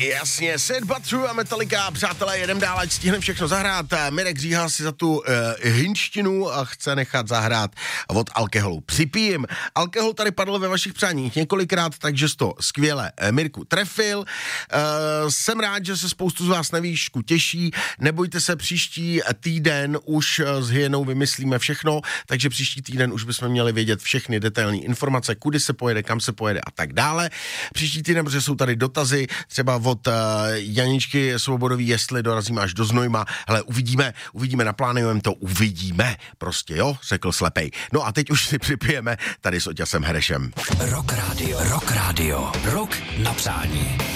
Jasně, Sid Butler a Metallica, přátelé, jedem dál, ať stihneme všechno zahrát. Mirek Říha si za tu hinštinu chce nechat zahrát od alkoholu. Připijím. Alkohol tady padl ve vašich přáních několikrát, takže jsi to skvěle, Mirku, trefil. Jsem rád, že se spoustu z vás na výšku těší. Nebojte se, příští týden už s Hyenou vymyslíme všechno, takže příští týden už bychom měli vědět všechny detailní informace, kudy se pojede, kam se pojede a tak dále. Příští týden, protože jsou tady dotazy, třeba od Janičky Svobodový, jestli dorazíme až do Znojma. Hele, uvidíme, naplánujeme to, uvidíme. Prostě jo, řekl slepej. No a teď už si připijeme tady s Oťasem Herešem. Rock Radio, rock na přání.